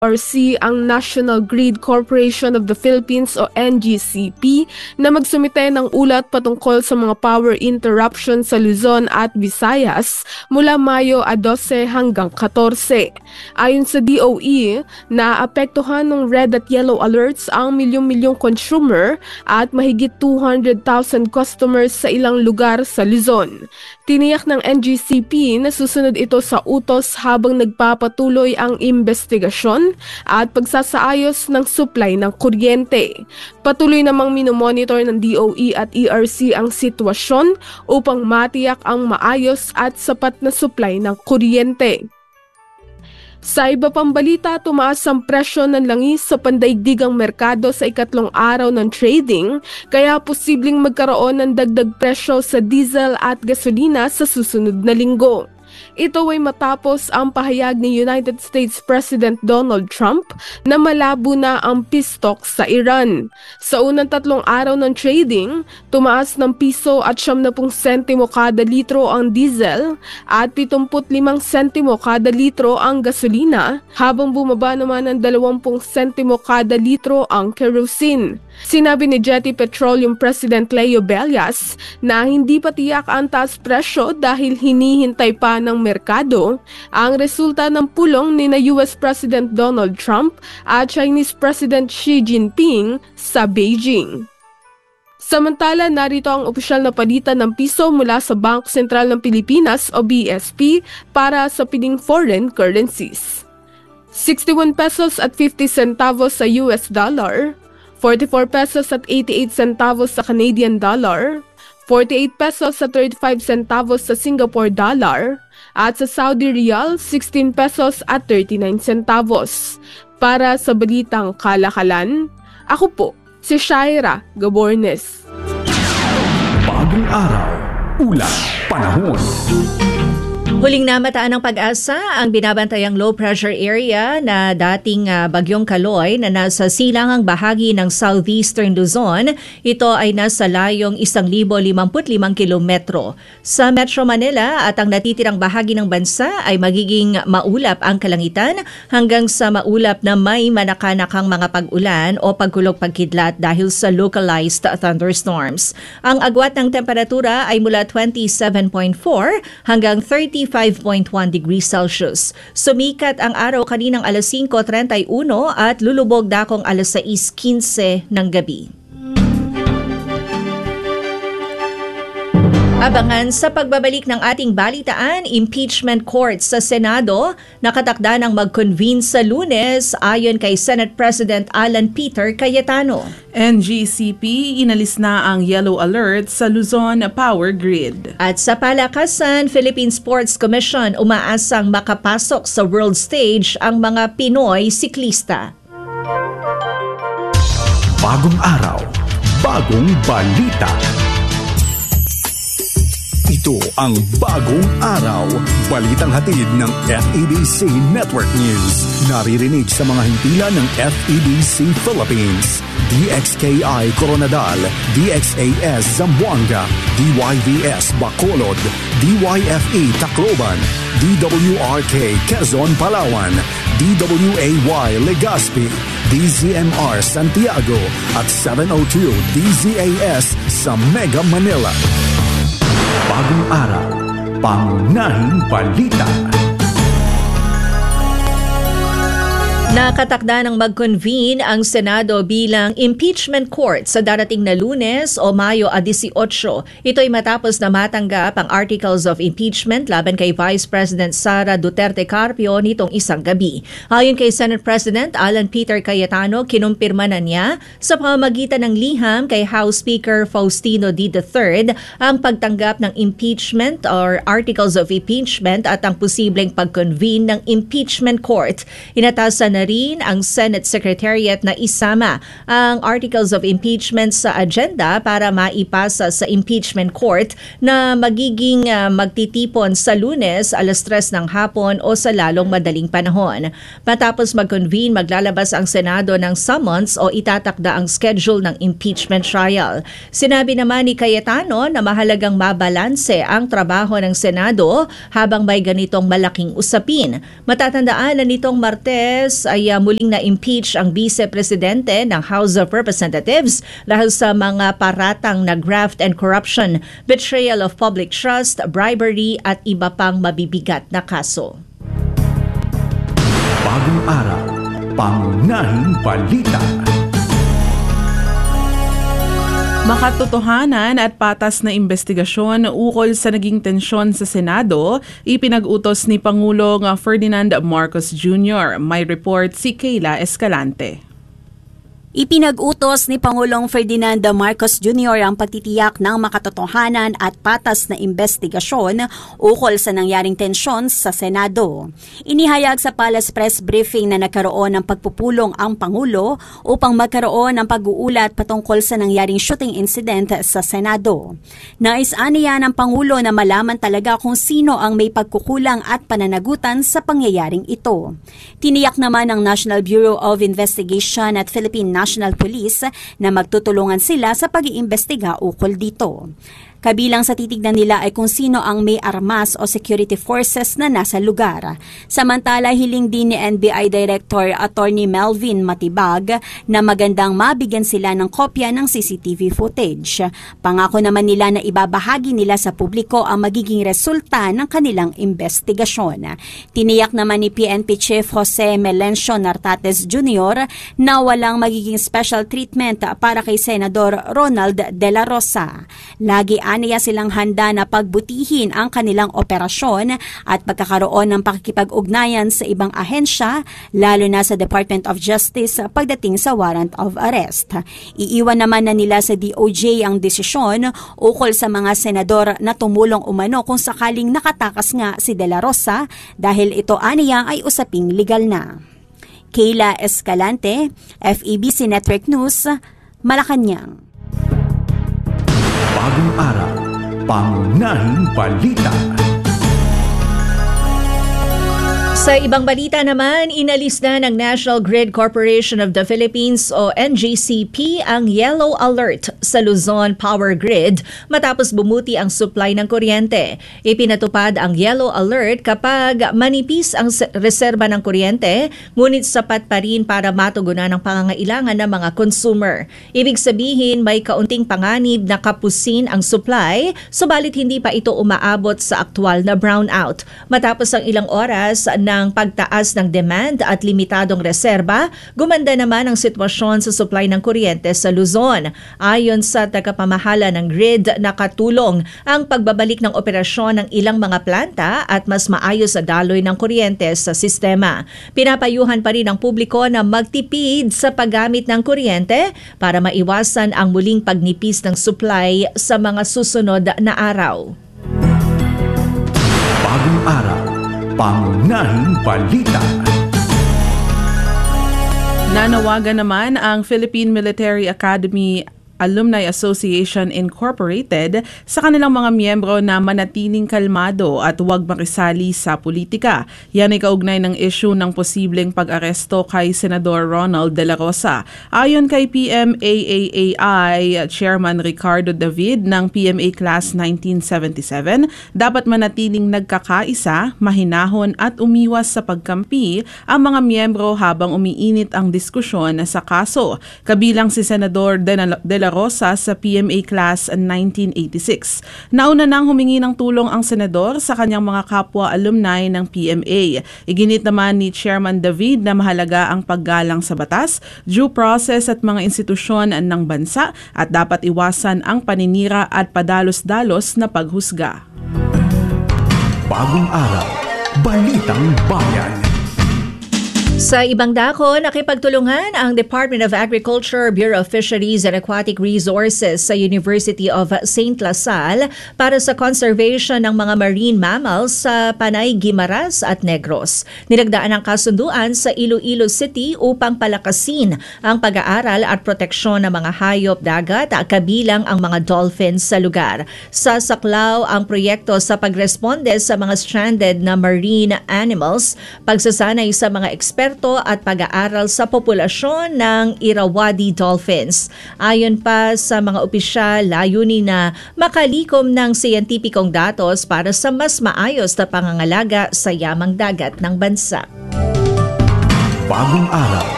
NDRC ang National Grid Corporation of the Philippines o NGCP na magsumite ng ulat patungkol sa mga power interruption sa Luzon at Visayas mula Mayo 12 hanggang 14. Ayon sa DOE, naapektuhan ng red at yellow alerts ang milyong-milyong consumer at mahigit 200,000 customers sa ilang lugar sa Luzon. Tiniyak ng NGCP na susunod ito sa utos habang nagpapatuloy ang investigasyon at pagsasaayos ng supply ng kuryente. Patuloy namang minomonitor ng DOE at ERC ang sitwasyon upang matiyak ang maayos at sapat na supply ng kuryente. Sa iba pang balita, tumaas ang presyo ng langis sa pandaigdigang merkado sa ikatlong araw ng trading, kaya posibleng magkaroon ng dagdag presyo sa diesel at gasolina sa susunod na linggo. Ito ay matapos ang pahayag ni United States President Donald Trump na malabo na ang peace talks sa Iran. Sa unang 3 araw ng trading, tumaas ng piso at 70 sentimo kada litro ang diesel at 75 sentimo kada litro ang gasolina, habang bumaba naman ng 20 sentimo kada litro ang kerosene. Sinabi ni Jetty Petroleum President Leo Bellas na hindi pa tiyak ang taas presyo dahil hinihintay pa ng merkado ang resulta ng pulong ni US President Donald Trump at Chinese President Xi Jinping sa Beijing. Samantala, narito ang opisyal na palitan ng piso mula sa Bangko Sentral ng Pilipinas o BSP para sa piling foreign currencies. 61 pesos at 50 centavos sa US dollar, 44 pesos at 88 centavos sa Canadian dollar, 48 pesos at 35 centavos sa Singapore dollar, at sa Saudi Riyal, 16 pesos at 39 centavos. Para sa Balitang Kalakalan, ako po si Shaira Gabornes. Bagong araw, ulat, panahon. Huling namataan ng Pag-asa ang binabantayang low pressure area na dating Bagyong Kaloy na nasa silangang bahagi ng southeastern Luzon. Ito ay nasa layong 1,055 kilometro. Sa Metro Manila at ang natitirang bahagi ng bansa ay magiging maulap ang kalangitan hanggang sa maulap na may manakanakang mga pag-ulan o pagkulog-pagkidlat dahil sa localized thunderstorms. Ang agwat ng temperatura ay mula 27.4 hanggang 35.1 degrees Celsius. Sumikat ang araw kaninang alas 5:31 at lulubog dakong alas 6:15 ng gabi. Abangan sa pagbabalik ng ating balitaan, impeachment court sa Senado nakatakda ng mag-convene sa Lunes ayon kay Senate President Alan Peter Cayetano. NGCP inalis na ang yellow alert sa Luzon Power Grid. At sa palakasan, Philippine Sports Commission umaasang makapasok sa world stage ang mga Pinoy siklista. Bagong araw, bagong balita. Ito ang Bagong Araw, balitang hatid ng FEBC Network News. Naririnig sa mga himpilan ng FEBC Philippines, DXKI Coronadal, DXAS Zamboanga, DYVS Bacolod, DYFE Tacloban, DWRK Quezon Palawan, DWAY Legazpi, DZMR Santiago at 702 DZAS sa Mega Manila. Bagong araw, pangunahing balita. Nakatakda ng mag-convene ang Senado bilang impeachment court sa darating na Lunes o Mayo 18. Ito ay matapos na matanggap ang articles of impeachment laban kay Vice President Sara Duterte Carpio nitong isang gabi. Ayon kay Senate President Alan Peter Cayetano, kinumpirma na niya sa pamamagitan ng liham kay House Speaker Faustino D. III ang pagtanggap ng impeachment or articles of impeachment at ang posibleng pag-convene ng impeachment court. Inatasan na rin ang Senate Secretariat na isama ang articles of impeachment sa agenda para maipasa sa impeachment court na magiging magtitipon sa Lunes alas 3 ng hapon o sa lalong madaling panahon. Matapos mag-convene, maglalabas ang Senado ng summons o itatakda ang schedule ng impeachment trial. Sinabi naman ni Cayetano na mahalagang mabalanse ang trabaho ng Senado habang may ganitong malaking usapin. Matatandaan na nitong Martes ay muling na-impeach ang vice-presidente ng House of Representatives dahil sa mga paratang na graft and corruption, betrayal of public trust, bribery at iba pang mabibigat na kaso. Bagong araw, pangunahing balita. Makatotohanan at patas na investigasyon ukol sa naging tensyon sa Senado, ipinag-utos ni Pangulong Ferdinand Marcos Jr. May report si Kayla Escalante. Ipinag-utos ni Pangulong Ferdinand Marcos Jr. ang pagtitiyak ng makatotohanan at patas na investigasyon ukol sa nangyaring tensyon sa Senado. Inihayag sa Palace Press Briefing na nagkaroon ng pagpupulong ang Pangulo upang magkaroon ng pag-uulat patungkol sa nangyaring shooting incident sa Senado. Nais-aniya ng Pangulo na malaman talaga kung sino ang may pagkukulang at pananagutan sa pangyayaring ito. Tiniyak naman ng National Bureau of Investigation at Philippine National Police na magtutulungan sila sa pag-iimbestiga ukol dito. Kabilang sa titignan nila ay kung sino ang may armas o security forces na nasa lugar. Samantala, hiling din ni NBI Director Attorney Melvin Matibag na magandang mabigyan sila ng kopya ng CCTV footage. Pangako naman nila na ibabahagi nila sa publiko ang magiging resulta ng kanilang investigasyon. Tiniyak naman ni PNP Chief Jose Melencio Nartates Jr. na walang magiging special treatment para kay Senador Ronald De La Rosa. Lagi aniya silang handa na pagbutihin ang kanilang operasyon at pagkakaroon ng pakikipag-ugnayan sa ibang ahensya, lalo na sa Department of Justice pagdating sa warrant of arrest. Iiwan naman na nila sa DOJ ang desisyon ukol sa mga senador na tumulong umano kung sakaling nakatakas nga si De La Rosa dahil ito aniya ay usaping legal na. Kayla Escalante, FEBC Network News, Malacanang. Bagong araw, pangunahing balita. Sa ibang balita naman, inalis na ng National Grid Corporation of the Philippines o NGCP ang yellow alert sa Luzon Power Grid matapos bumuti ang supply ng kuryente. Ipinatupad ang yellow alert kapag manipis ang reserba ng kuryente, ngunit sapat pa rin para matugunan ang pangangailangan ng mga consumer. Ibig sabihin may kaunting panganib na kapusin ang supply, subalit hindi pa ito umaabot sa aktual na brownout. Matapos ang ilang oras ng pagtaas ng demand at limitadong reserba, gumanda naman ang sitwasyon sa supply ng kuryente sa Luzon. Ayon sa tagapamahala ng grid, nakatulong ang pagbabalik ng operasyon ng ilang mga planta at mas maayos sa daloy ng kuryente sa sistema. Pinapayuhan pa rin ang publiko na magtipid sa paggamit ng kuryente para maiwasan ang muling pagnipis ng supply sa mga susunod na araw. Bagong araw, pangunahing balita. Nanawagan naman ang Philippine Military Academy Alumni Association Incorporated sa kanilang mga miyembro na manatiling kalmado at huwag makisali sa politika. Yan ay kaugnay ng issue ng posibleng pag-aresto kay Senador Ronald De La Rosa. Ayon kay PMAAAI Chairman Ricardo David ng PMA Class 1977, dapat manatiling nagkakaisa, mahinahon at umiwas sa pagkampi ang mga miyembro habang umiinit ang diskusyon sa kaso. Kabilang si Senador De La Rosa sa PMA Class 1986. Nauna nang humingi ng tulong ang senador sa kanyang mga kapwa alumni ng PMA. Iginit naman ni Chairman David na mahalaga ang paggalang sa batas, due process at mga institusyon ng bansa at dapat iwasan ang paninira at padalos-dalos na paghusga. Bagong araw, balitang bayan. Sa ibang dako, nakipagtulungan ang Department of Agriculture, Bureau of Fisheries and Aquatic Resources sa University of St. Lasal para sa conservation ng mga marine mammals sa Panay, Guimaras at Negros. Nilagdaan ang kasunduan sa Iloilo City upang palakasin ang pag-aaral at proteksyon ng mga hayop dagat kabilang ang mga dolphins sa lugar. Sasaklaw ang proyekto sa pagresponde sa mga stranded na marine animals, pagsasanay sa mga eksperto at pag-aaral sa populasyon ng Irrawaddy dolphins. Ayon pa sa mga opisyal, layunin na makalikom ng siyentipikong datos para sa mas maayos na pangangalaga sa yamang dagat ng bansa. bagong araw,